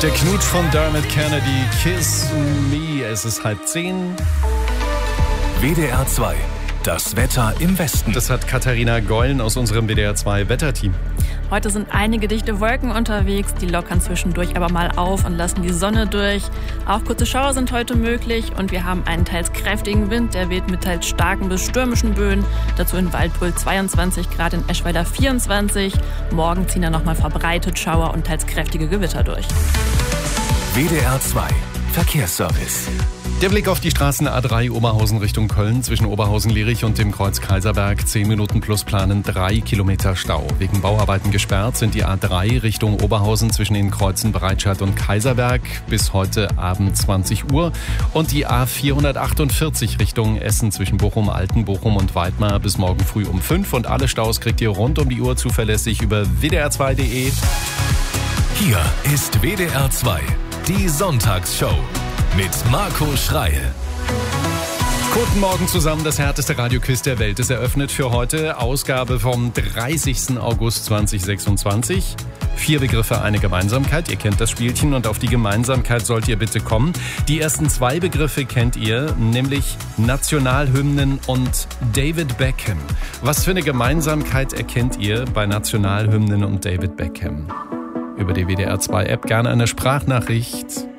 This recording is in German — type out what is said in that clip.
Der Knut von Dermot Kennedy, Kiss Me. Es ist 9:30. WDR 2, das Wetter im Westen. Das hat Katharina Geulen aus unserem WDR 2 Wetterteam. Heute sind einige dichte Wolken unterwegs, die lockern zwischendurch aber mal auf und lassen die Sonne durch. Auch kurze Schauer sind heute möglich und wir haben einen teils kräftigen Wind, der weht mit teils starken bis stürmischen Böen. Dazu in Waldbröl 22 Grad, in Eschweiler 24. Morgen ziehen dann nochmal verbreitet Schauer und teils kräftige Gewitter durch. WDR 2, Verkehrsservice. Der Blick auf die Straßen A3 Oberhausen Richtung Köln zwischen Oberhausen-Lierich und dem Kreuz Kaiserberg. 10 Minuten plus planen, 3 Kilometer Stau. Wegen Bauarbeiten gesperrt sind die A3 Richtung Oberhausen zwischen den Kreuzen Breitscheid und Kaiserberg bis heute Abend 20 Uhr. Und die A448 Richtung Essen zwischen Bochum, Altenbochum und Weidmar bis morgen früh um 5. Und alle Staus kriegt ihr rund um die Uhr zuverlässig über wdr2.de. Hier ist WDR 2, die Sonntagsshow mit Marco Schreil. Guten Morgen zusammen, das härteste Radioquiz der Welt ist eröffnet für heute. Ausgabe vom 30. August 2026. 4 Begriffe, eine Gemeinsamkeit. Ihr kennt das Spielchen und auf die Gemeinsamkeit sollt ihr bitte kommen. Die ersten 2 Begriffe kennt ihr, nämlich Nationalhymnen und David Beckham. Was für eine Gemeinsamkeit erkennt ihr bei Nationalhymnen und David Beckham? Über die WDR 2 App gerne eine Sprachnachricht